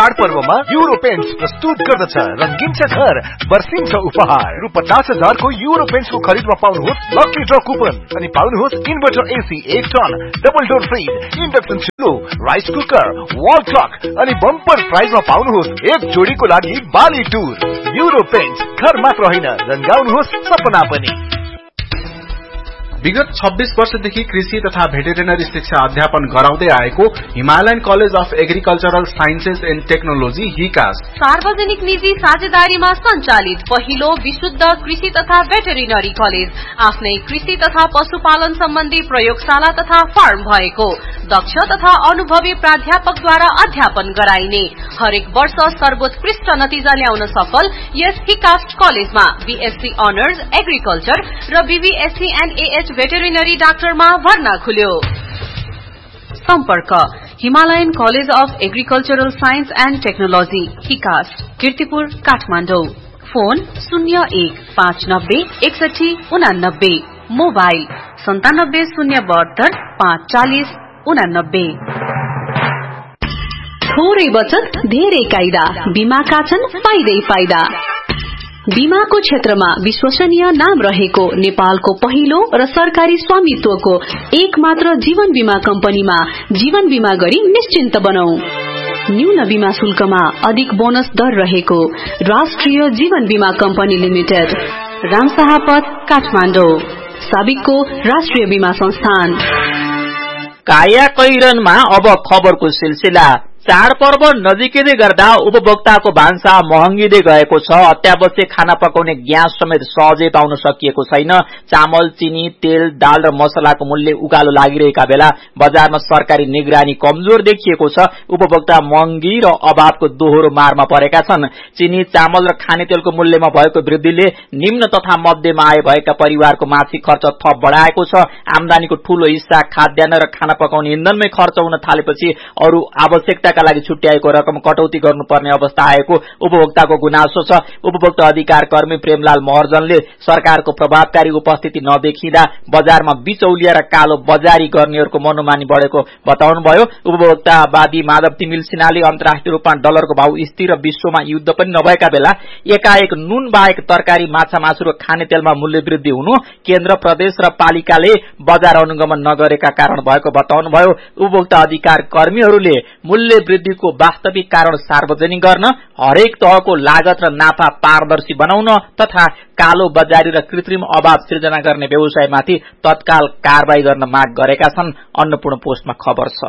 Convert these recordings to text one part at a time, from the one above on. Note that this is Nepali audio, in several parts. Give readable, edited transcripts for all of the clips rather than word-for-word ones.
चाडपर्वमा युरो पेन्ट्स प्रस्तुत गर्दछ रंगीन छ घर बर्सिन्छ उपहार। रु 50,000 को युरो पेन्ट्स को खरिदमा पाउनुहोस् लकी ड्र कुपन अनि पाउनुहोस् inverter AC 1 ton, double door fridge, induction चुलो, rice cooker, wall clock अनि बम्पर प्राइजमा पाउनुहोस् एक जोडीको लागि बाली टुर। युरो पेन्ट्स घर मात्र होइन रंगाउनुहोस् सपना पनि। विगत 26 वर्षदेखि कृषि तथा भेटेरिनरी शिक्षा अध्यापन गराउँदै आएको Himalayan college of agricultural sciences and technology हिकास सार्वजनिक निजी साझेदारीमा सञ्चालित पहिलो विशुद्ध कृषि तथा भेटेरिनरी कलेज। आफ्नै कृषि तथा पशुपालन सम्बन्धी प्रयोगशाला तथा फार्म भएको, दक्ष तथा अनुभवी प्राध्यापकद्वारा अध्यापन गराइने, हरेक वर्ष सर्वोत्कृष्ट नतिजा ल्याउन सफल यस हिकास कलेजमा बीएससी अनर्स एग्रिकल्चर र बीबीएससी एन्ड एएच भेटेरिनरी डाक्टरमा भर्ना खुल्यो। सम्पर्क Himalayan college of agricultural science and technology हिकास, Kirtipur, Kathmandu. Phone 01596189, mobile 9702 540 89। थोरै बचत धेरै कायदा, बीमाका छन् फाइदै फाइदा। बीमाको क्षेत्रमा विश्वसनीय नाम रहेको नेपालको पहिलो र सरकारी स्वामित्वको एक मात्र जीवन बीमा कम्पनीमा जीवन बीमा गरी निश्चिन्त बनौ। न्यून बीमा शुल्कमा अधिक बोनस दर रहेको राष्ट्रिय जीवन बीमा कम्पनी लिमिटेड, रामशाहपथ, काठमाडौँ। साबिकको राष्ट्रिय बीमा संस्थान। काया कैरनमा अब खबरको सिलसिला। चाडपर्व नजिकै गर्दा उपभोक्ताको भान्सा महँगिँदै गएको छ। अत्यावश्यक खाना पकाउने ग्यास समेत सहजै पाउन सकिएको छैन। चामल, चिनी, तेल, दाल र मसलाको मूल्य उकालो लागिरहेका बेला बजारमा सरकारी निगरानी कमजोर देखिएको छ। उपभोक्ता महँगी र अभावको दोहोरो मारमा परेका छन्। चिनी, चामल र खानेतेलको मूल्यमा भएको वृद्धिले निम्न तथा मध्यम आय भएका परिवारको मासिक खर्च थप बढाएको छ। आमदानीको ठूलो हिस्सा खाद्यान्न र खाना पकाउने इन्धनमै खर्च हुन थालेपछि अरू आवश्यकता का लागि छुट्याएको रकम कटौती गर्नुपर्ने अवस्था आएको उपभोक्ताको गुनासो छ। उपभोक्ता अधिकार कर्मी प्रेमलाल महर्जनले सरकारको प्रभावकारी उपस्थिति नदेखिँदा बजारमा बिचौलिया र कालो बजारी गर्नेहरूको मनोमानी बढेको बताउनुभयो। उपभोक्तावादी माधव तिमिल सिन्हाले अन्तर्राष्ट्रिय रूपमा डलरको भाव स्थिर र विश्वमा युद्ध पनि नभएका बेला एकाएक नुन बाहेक तरकारी, माछा मासु र खानेतेलमा मूल्य वृद्धि हुनु केन्द्र, प्रदेश र पालिकाले बजार अनुगमन नगरेका कारण भएको बताउनुभयो। उपभोक्ता अधिकार कर्मीहरूले मूल्य वृद्धिको वास्तविक कारण सार्वजनिक गर्न, हरेक तहको लागत र नाफा पारदर्शी बनाउन तथा कालो बजारी र कृत्रिम अभाव सृजना गर्ने व्यवसायमाथि तत्काल कारबाही गर्न माग गरेका छन्। अन्नपूर्ण पोस्टमा खबर छ।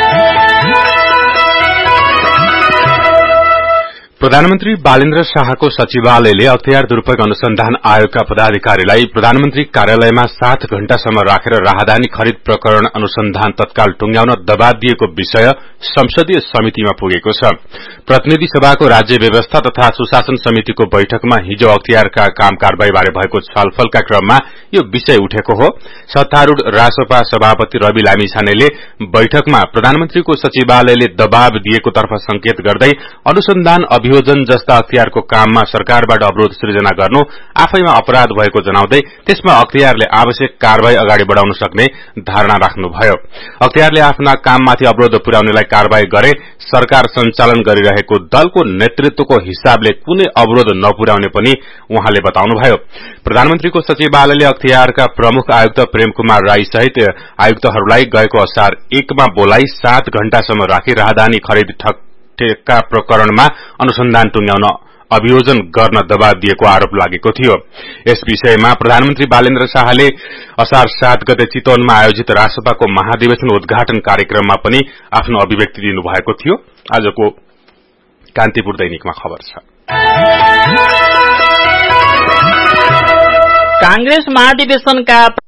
प्रधानमन्त्री बालेन्द्र शाहको सचिवालयले अख्तियार दुरूपयोग अनुसन्धान आयोगका पदाधिकारीलाई प्रधानमन्त्री कार्यालयमा 7 घण्टासम्म राखेर राहदानी खरिद प्रकरण अनुसन्धान तत्काल टुंग्याउन दबाव दिएको विषय संसदीय समितिमा पुगेको छ। प्रतिनिधि सभाको राज्य व्यवस्था तथा सुशासन समितिको बैठकमा हिजो अख्तियारका काम कारबाहीबारे भएको छलफलका क्रममा यो विषय उठेको हो। सत्तारूढ़ रासपा सभापति रवि लामिछानेले बैठकमा प्रधानमन्त्रीको सचिवालयले दबाव दिएको तर्फ संकेत गर्दै अनुसन्धान अभियोजन जस्ता अख्तियारको काममा सरकारबाट अवरोध सृजना गर्नु आफैमा अपराध भएको जनाउँदै त्यसमा अख्तियारले आवश्यक कारबाही अगाडि बढ़ाउन सक्ने धारणा राख्नुभयो। अख्तियारले आफ्ना काममाथि अवरोध पुर्याउनेलाई कारबाही गरे सरकार सञ्चालन गरिरहेको दलको नेतृत्वको हिसाबले कुनै अवरोध नपुर्याउने पनि उहाँले बताउनुभयो। प्रधानमन्त्रीको सचिवालयले अख्तियारका प्रमुख आयुक्त प्रेम कुमार राई सहित आयुक्तहरूलाई गएको असार 1 मा बोलाई 7 घण्टासम्म राखी राहदानी खरिद ठेक्का प्रकरणमा अनुसन्धान टुंग्याउन अभियोजन गर्न दबाव दिएको आरोप लागेको थियो। यस विषयमा प्रधानमन्त्री बालेन्द्र शाहले असार 7 गते चितवनमा आयोजित रासपाको महाधिवेशन उद्घाटन कार्यक्रममा पनि आफ्नो अभिव्यक्ति दिनुभएको थियो। आजको कान्तिपुर दैनिकमा खबर छ। कांग्रेस महाधिवेशनका